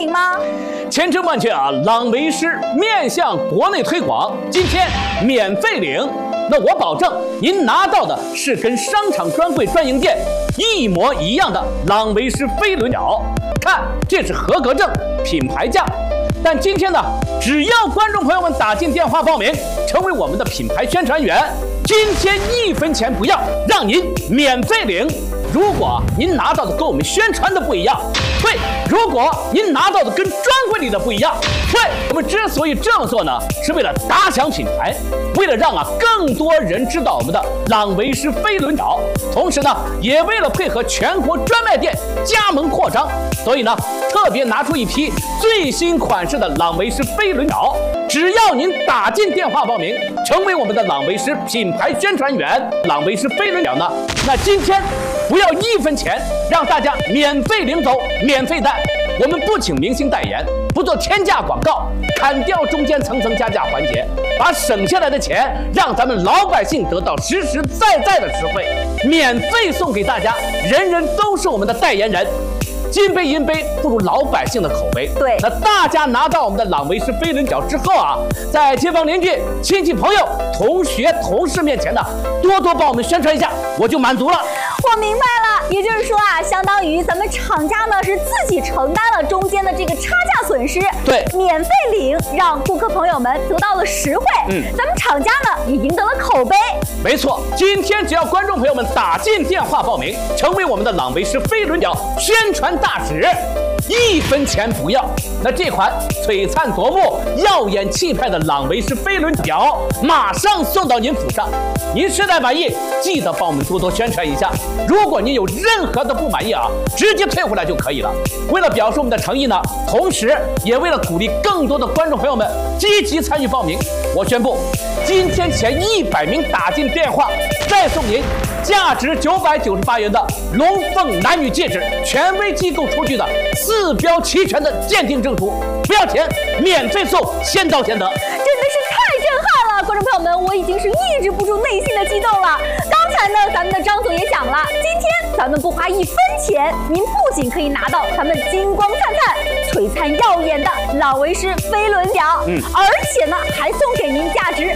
吗？ 千真万确啊！朗维诗面向国内推广，今天免费领。那我保证，您拿到的是跟商场专柜专营店一模一样的朗维诗飞轮表。看，这是合格证，品牌价。但今天呢，只要观众朋友们打进电话报名，成为我们的品牌宣传员，今天1分钱不要，让您免费领。如果您拿到的跟我们宣传的不一样，退；如果您拿到的跟专柜里的不一样，退。我们之所以这么做呢，是为了打响品牌，为了让更多人知道我们的朗维诗飞轮表，同时呢，也为了配合全国专卖店加盟扩张，所以呢，特别拿出一批最新款式的朗维诗飞轮表。只要您打进电话报名，成为我们的朗维诗品牌宣传员，朗维诗飞轮表呢，那今天不要1分钱，让大家免费领走，免费带。我们不请明星代言，不做天价广告，砍掉中间层层加价环节，把省下来的钱让咱们老百姓得到实实在在的实惠，免费送给大家，人人都是我们的代言人。金杯银杯不如老百姓的口碑。 对， 那大家拿到我们的朗维诗飞轮表之后啊，在街坊邻居、亲戚朋友、同学、同事面前呢，多多帮我们宣传一下，我就满足了。 我明白了，也就是说啊，相当于咱们厂家呢是自己承担了中间的这个差价损失， 对， 免费领，让顾客朋友们得到了实惠，咱们厂家呢也赢得了口碑。 没错，今天只要观众朋友们打进电话报名，成为我们的朗维诗飞轮表宣传大使，1分钱不要。那这款璀璨夺目、耀眼气派的朗维诗飞轮表马上送到您府上。您实在满意，记得帮我们多多宣传一下。如果您有任何的不满意啊，直接退回来就可以了。为了表示我们的诚意呢，同时也为了鼓励更多的观众朋友们积极参与报名，我宣布，今天前100名打进电话，再送您价值998元的龙凤男女戒指，权威机构出具的4标齐全的鉴定证书，不要钱，免费送，先到先得。 真的是太震撼了，观众朋友们，我已经是抑制不住内心的激动了。刚才呢，咱们的张总也讲了，今天咱们不花1分钱，您不仅可以拿到咱们金光灿灿、璀璨耀眼的朗维诗飞轮表，而且呢，还送给您价值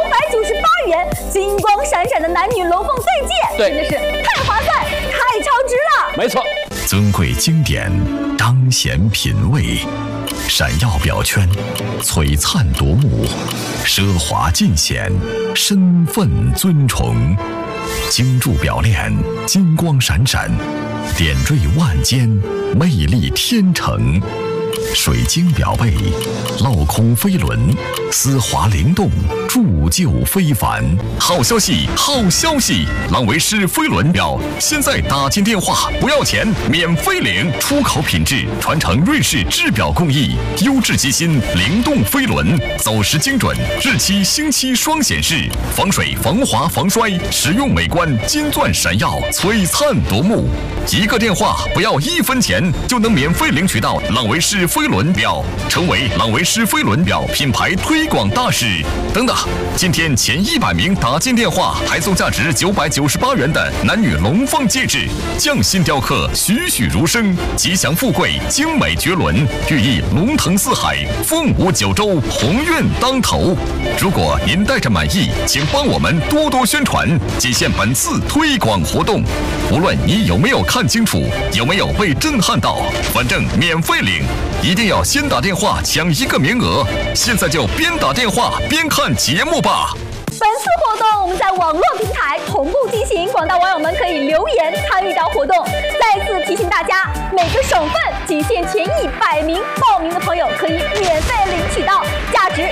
998元、金光闪闪的男女龙凤对戒，真的是太划算、太超值了。 没错， 尊贵经典，彰显品味。闪耀表圈，璀璨夺目，奢华尽显，身份尊崇。精铸表链，金光闪闪，点缀万间，魅力天成。水晶表背，镂空飞轮，丝滑灵动，铸就非凡。好消息，好消息！朗维诗飞轮表现在打进电话不要钱，免费领，出口品质，传承瑞士制表工艺，优质机芯，灵动飞轮，走时精准，日期星期双显示，防水、防滑、防摔，实用美观，金钻闪耀，璀璨夺目。一个电话不要1分钱，就能免费领取到朗维诗飞轮表，成为朗维诗飞轮表品牌推广大使。等等，今天前100名打进电话，还送价值998元的男女龙凤戒指，匠心雕刻，栩栩如生，吉祥富贵，精美绝伦，寓意龙腾四海，凤舞九州，鸿运当头。如果您带着满意，请帮我们多多宣传，仅限本次推广活动。无论你有没有看清楚，有没有被震撼到，反正免费领，一定要先打电话抢1个名额。现在就边打电话边看节目吧。 本次活动我们在网络平台同步进行，广大网友们可以留言参与到活动。再次提醒大家，每个省份仅限前100名报名的朋友可以免费领取到价值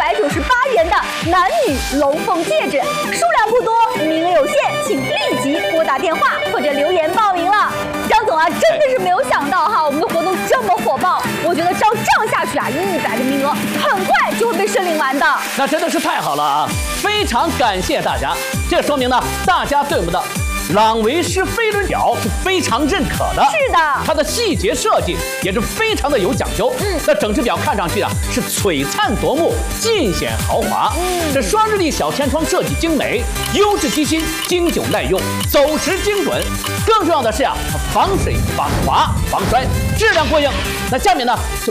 998元的男女龙凤戒指，数量不多，名额有限，请立即拨打电话或者留言报名了。张总啊，真的是没有想到哈，我们的活动这么火爆，我觉得照这样下去啊，100个名额很快就会被申领完的。 那真的是太好了啊！非常感谢大家，这说明呢，大家对我们的朗维诗飞轮表是非常认可的。 是的， 它的细节设计也是非常的有讲究。那整只表看上去啊是璀璨夺目，尽显豪华。这双日历小天窗设计精美，优质机芯，经久耐用，走时精准。更重要的是啊，它防水、防滑、防摔，质量过硬。那下面呢，就